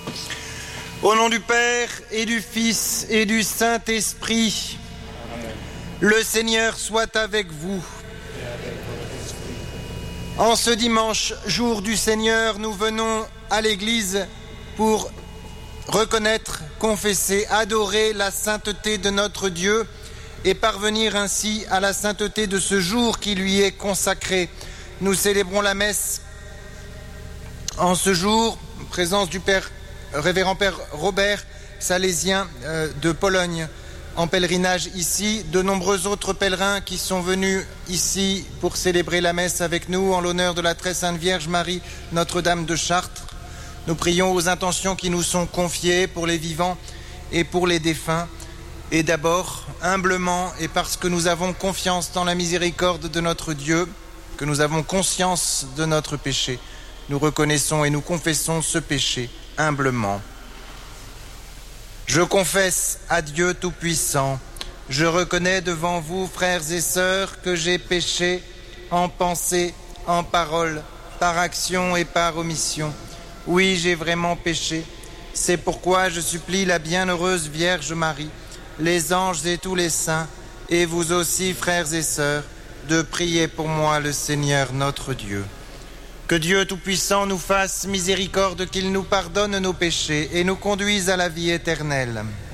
Au nom du Père et du Fils et du Saint-Esprit, le Seigneur soit avec vous. En ce dimanche, jour du Seigneur, nous venons à l'Église pour reconnaître, confesser, adorer la sainteté de notre Dieu et parvenir ainsi à la sainteté de ce jour qui lui est consacré. Nous célébrons la messe en ce jour, en présence du révérend Père Robert, salésien de Pologne, en pèlerinage ici. De nombreux autres pèlerins qui sont venus ici pour célébrer la messe avec nous en l'honneur de la très sainte Vierge Marie, Notre-Dame de Chartres. Nous prions aux intentions qui nous sont confiées pour les vivants et pour les défunts. Et d'abord, humblement, et parce que nous avons confiance dans la miséricorde de notre Dieu, que nous avons conscience de notre péché, nous reconnaissons et nous confessons ce péché humblement. Je confesse à Dieu Tout-Puissant, je reconnais devant vous, frères et sœurs, que j'ai péché en pensée, en parole, par action et par omission. Oui, j'ai vraiment péché. C'est pourquoi je supplie la bienheureuse Vierge Marie, les anges et tous les saints, et vous aussi, frères et sœurs, de prier pour moi le Seigneur notre Dieu. Que Dieu Tout-Puissant nous fasse miséricorde, qu'il nous pardonne nos péchés et nous conduise à la vie éternelle.